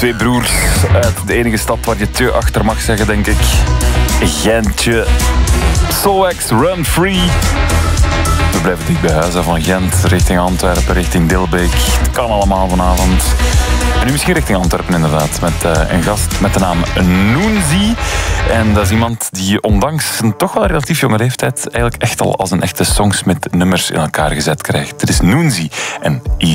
twee broers uit de enige stad waar je te achter mag zeggen, denk ik. Gentje. Soulwax, Run Free. We blijven dicht bij huis, van Gent richting Antwerpen, richting Dilbeek. Het kan allemaal vanavond. En nu misschien richting Antwerpen inderdaad, met een gast met de naam Noonzi. En dat is iemand die ondanks een toch wel relatief jonge leeftijd eigenlijk echt al als een echte songs met nummers in elkaar gezet krijgt. Dit is Noonzi en